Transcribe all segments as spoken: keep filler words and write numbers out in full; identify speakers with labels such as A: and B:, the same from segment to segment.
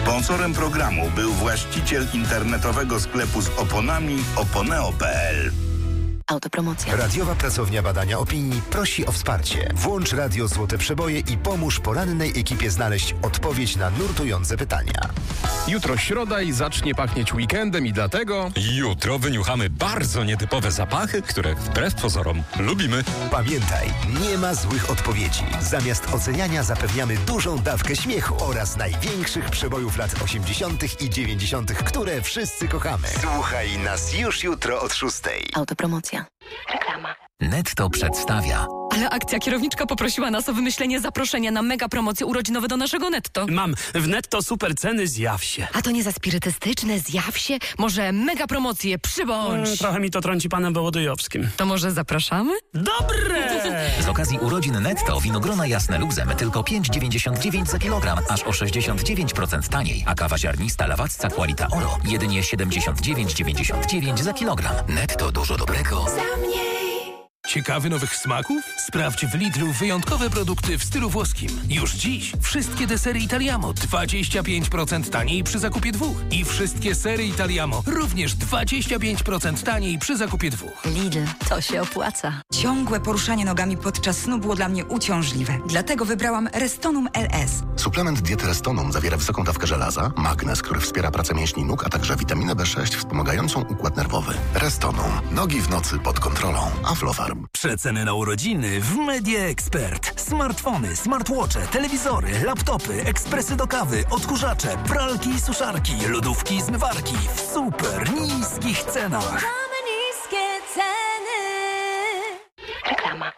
A: Sponsorem programu był właściciel internetowego sklepu z oponami oponeo kropka p l.
B: Autopromocja.
C: Radiowa Pracownia Badania Opinii prosi o wsparcie. Włącz Radio Złote Przeboje i pomóż porannej ekipie znaleźć odpowiedź na nurtujące pytania.
D: Jutro środa i zacznie pachnieć weekendem i dlatego...
E: Jutro wyniuchamy bardzo nietypowe zapachy, które wbrew pozorom lubimy.
C: Pamiętaj, nie ma złych odpowiedzi. Zamiast oceniania zapewniamy dużą dawkę śmiechu oraz największych przebojów lat osiemdziesiątych i dziewięćdziesiątych, które wszyscy kochamy. Słuchaj nas już jutro od szóstej.
B: Autopromocja. Reklama.
F: Netto przedstawia.
G: Ale akcja kierowniczka poprosiła nas o wymyślenie zaproszenia na mega promocje urodzinowe do naszego Netto.
H: Mam w Netto super ceny, zjaw się.
G: A to nie za spirytystyczne, zjaw się? Może mega promocje, przybądź.
H: Hmm, trochę mi to trąci panem Wołodyjowskim.
G: To może zapraszamy?
H: Dobre!
F: Z okazji urodzin Netto winogrona jasne luzem tylko pięć dziewięćdziesiąt dziewięć za kilogram, aż o sześćdziesiąt dziewięć procent taniej. A kawa ziarnista Lawacka Qualita Oro jedynie siedemdziesiąt dziewięć dziewięćdziesiąt dziewięć za kilogram. Netto, dużo dobrego.
G: Za mniej.
I: Ciekawy nowych smaków? Sprawdź w Lidlu wyjątkowe produkty w stylu włoskim. Już dziś wszystkie desery Italiamo dwadzieścia pięć procent taniej przy zakupie dwóch. I wszystkie sery Italiamo również dwadzieścia pięć procent taniej przy zakupie dwóch.
G: Lidl, to się opłaca.
J: Ciągłe poruszanie nogami podczas snu było dla mnie uciążliwe. Dlatego wybrałam Restonum L S.
K: Suplement diety Restonum zawiera wysoką dawkę żelaza, magnez, który wspiera pracę mięśni nóg, a także witaminę B sześć wspomagającą układ nerwowy. Restonum. Nogi w nocy pod kontrolą. Aflofarm.
I: Przeceny na urodziny w Media Expert. Smartfony, smartwatche, telewizory, laptopy, ekspresy do kawy, odkurzacze, pralki i suszarki, lodówki i zmywarki w super niskich cenach.
G: Mamy niskie ceny. Reklama.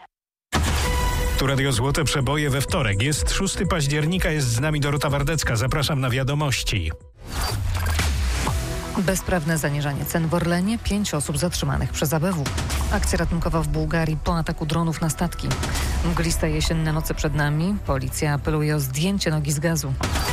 L: Tu Radio Złote Przeboje we wtorek. Jest szóstego października, jest z nami Dorota Wardecka. Zapraszam na wiadomości.
M: Bezprawne zaniżanie cen w Orlenie, pięć osób zatrzymanych przez A B W. Akcja ratunkowa w Bułgarii po ataku dronów na statki. Mgliste jesienne noce przed nami. Policja apeluje o zdjęcie nogi z gazu.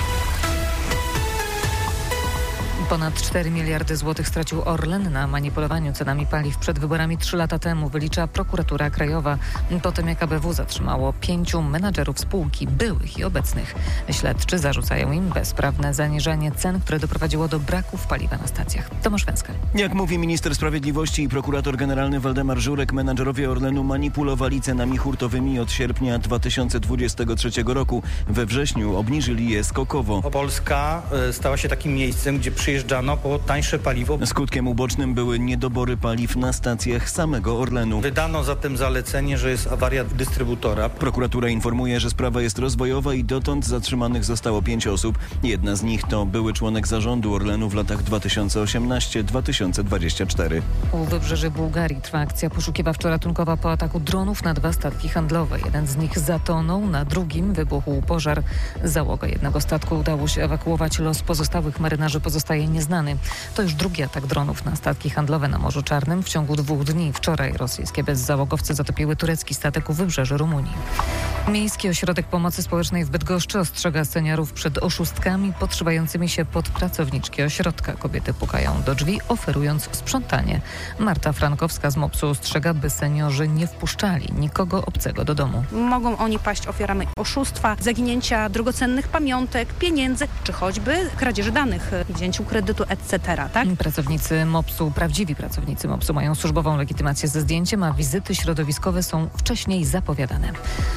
M: Ponad cztery miliardy złotych stracił Orlen na manipulowaniu cenami paliw przed wyborami trzy lata temu, wylicza prokuratura krajowa. Potem jak A B W zatrzymało pięciu menadżerów spółki, byłych i obecnych. Śledczy zarzucają im bezprawne zaniżanie cen, które doprowadziło do braków paliwa na stacjach. Tomasz Węska.
N: Jak mówi minister sprawiedliwości i prokurator generalny Waldemar Żurek, menadżerowie Orlenu manipulowali cenami hurtowymi od sierpnia dwa tysiące dwudziestego trzeciego roku. We wrześniu obniżyli je skokowo.
O: Polska stała się takim miejscem, gdzie przyjeżdżano po tańsze paliwo.
N: Skutkiem ubocznym były niedobory paliw na stacjach samego Orlenu.
O: Wydano zatem zalecenie, że jest awaria dystrybutora.
N: Prokuratura informuje, że sprawa jest rozwojowa i dotąd zatrzymanych zostało pięć osób. Jedna z nich to były członek zarządu Orlenu w latach dwa tysiące osiemnasty do dwa tysiące dwudziestego czwartego.
M: U wybrzeży Bułgarii trwa akcja poszukiwawczo-ratunkowa po ataku dronów na dwa statki handlowe. Jeden z nich zatonął, na drugim wybuchł pożar. Załogę jednego statku udało się ewakuować, los pozostałych marynarzy pozostaje nieznany. To już drugi atak dronów na statki handlowe na Morzu Czarnym w ciągu dwóch dni. Wczoraj rosyjskie bezzałogowce zatopiły turecki statek u wybrzeży Rumunii. Miejski Ośrodek Pomocy Społecznej w Bydgoszczy ostrzega seniorów przed oszustkami podszywającymi się pod pracowniczki ośrodka. Kobiety pukają do drzwi, oferując sprzątanie. Marta Frankowska z MOPS-u ostrzega, by seniorzy nie wpuszczali nikogo obcego do domu.
P: Mogą oni paść ofiarami oszustwa, zaginięcia drogocennych pamiątek, pieniędzy, czy choćby kradzieży danych, wzięciu kredytu, et cetera. Tak?
M: Pracownicy MOPS-u, prawdziwi pracownicy MOPS-u mają służbową legitymację ze zdjęciem, a wizyty środowiskowe są wcześniej zapowiadane.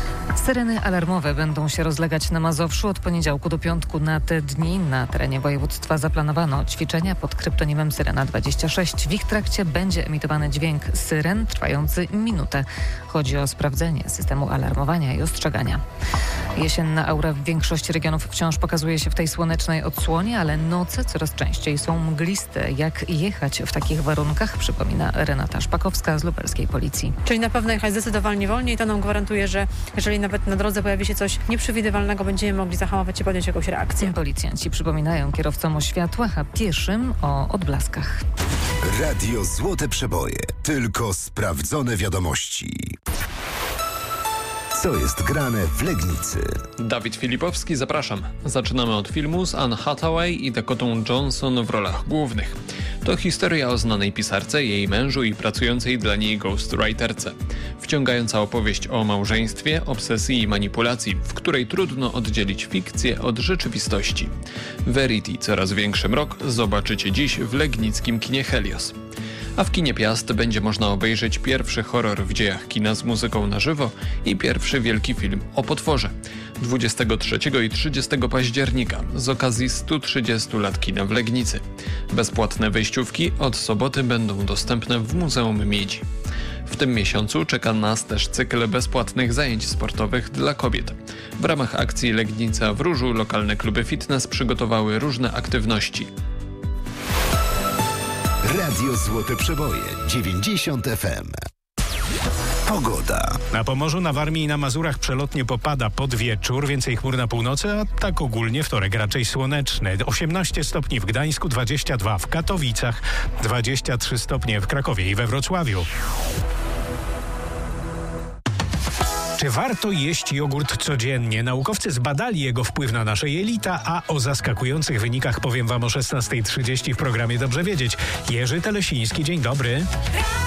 M: Syreny alarmowe będą się rozlegać na Mazowszu od poniedziałku do piątku. Na te dni na terenie województwa zaplanowano ćwiczenia pod kryptonimem Syrena dwadzieścia sześć. W ich trakcie będzie emitowany dźwięk syren trwający minutę. Chodzi o sprawdzenie systemu alarmowania i ostrzegania. Jesienna aura w większości regionów wciąż pokazuje się w tej słonecznej odsłonie, ale noce coraz częściej są mgliste. Jak jechać w takich warunkach, przypomina Renata Szpakowska z lubelskiej policji.
Q: Czyli na pewno jechać zdecydowanie wolniej. To nam gwarantuje, że jeżeli nawet na drodze pojawi się coś nieprzewidywalnego, będziemy mogli zahamować i podjąć jakąś reakcję.
M: Policjanci przypominają kierowcom o światłach, a pieszym o odblaskach.
C: Radio Złote Przeboje. Tylko sprawdzone wiadomości. Co jest grane w Legnicy?
R: Dawid Filipowski, zapraszam. Zaczynamy od filmu z Anne Hathaway i Dakotą Johnson w rolach głównych. To historia o znanej pisarce, jej mężu i pracującej dla niej ghostwriterce. Wciągająca opowieść o małżeństwie, obsesji i manipulacji, w której trudno oddzielić fikcję od rzeczywistości. Verity, coraz większy mrok, zobaczycie dziś w legnickim kinie Helios. A w kinie Piast będzie można obejrzeć pierwszy horror w dziejach kina z muzyką na żywo i pierwszy wielki film o potworze. dwudziestego trzeciego i trzydziestego października z okazji stu trzydziestu lat kina w Legnicy. Bezpłatne wejściówki od soboty będą dostępne w Muzeum Miedzi. W tym miesiącu czeka nas też cykl bezpłatnych zajęć sportowych dla kobiet. W ramach akcji Legnica w Różu lokalne kluby fitness przygotowały różne aktywności.
C: Radio Złote Przeboje dziewięćdziesiąt F M. Pogoda.
L: Na Pomorzu, na Warmii i na Mazurach przelotnie popada pod wieczór, więcej chmur na północy, a tak ogólnie wtorek raczej słoneczny. osiemnaście stopni w Gdańsku, dwadzieścia dwa w Katowicach, dwadzieścia trzy stopnie w Krakowie i we Wrocławiu. Czy warto jeść jogurt codziennie? Naukowcy zbadali jego wpływ na nasze jelita, a o zaskakujących wynikach powiem wam o szesnastej trzydzieści w programie Dobrze Wiedzieć. Jerzy Telesiński, dzień dobry.